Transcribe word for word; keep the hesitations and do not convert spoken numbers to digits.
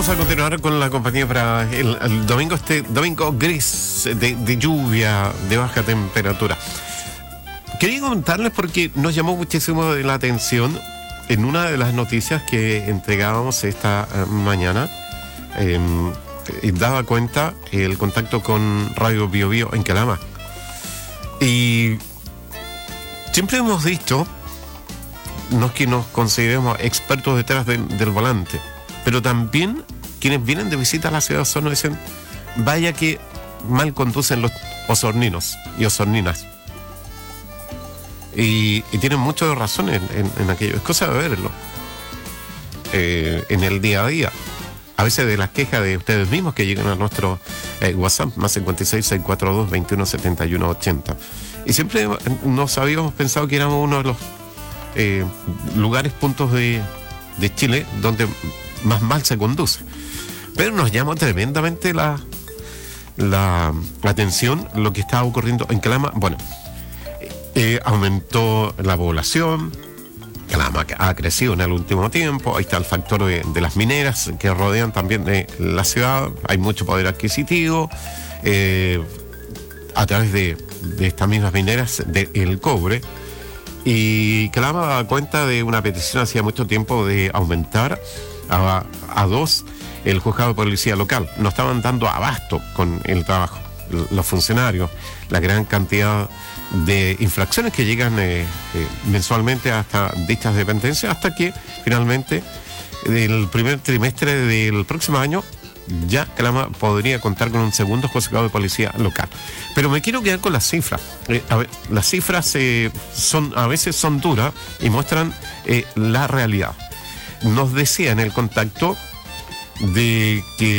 Vamos a continuar con la compañía para el, el domingo, este domingo gris, de, de lluvia, de baja temperatura. Quería comentarles porque nos llamó muchísimo la atención en una de las noticias que entregábamos esta uh, mañana. Eh, y daba cuenta el contacto con Radio Bio Bio en Calama. Y siempre hemos dicho, no es que nos consideremos expertos detrás de, del volante, pero también quienes vienen de visita a la ciudad de Osorno dicen, vaya que mal conducen los osorninos y osorninas. Y, y tienen mucho de razón en, en, en aquello. Es cosa de verlo eh, en el día a día. A veces de las quejas de ustedes mismos que llegan a nuestro eh, WhatsApp, más cincuenta y seis, seiscientos cuarenta y dos, veintiuno setenta y uno ochenta. Y siempre nos habíamos pensado que éramos uno de los eh, lugares, puntos de, de Chile donde más mal se conduce. Pero nos llama tremendamente la, la, la atención lo que está ocurriendo en Calama. Bueno, eh, aumentó la población. Calama ha crecido en el último tiempo. Ahí está el factor de, de las mineras que rodean también de la ciudad. Hay mucho poder adquisitivo eh, a través de, de estas mismas mineras del cobre. Y Calama da cuenta de una petición hacía mucho tiempo de aumentar a, a dos el juzgado de policía local. No estaban dando abasto con el trabajo. Los funcionarios, la gran cantidad de infracciones que llegan eh, eh, mensualmente hasta dichas dependencias, hasta que finalmente el primer trimestre del próximo año ya Calama podría contar con un segundo juzgado de policía local. Pero me quiero quedar con las cifras. Eh, a ver, las cifras eh, son a veces son duras y muestran eh, la realidad. Nos decía en el contacto de que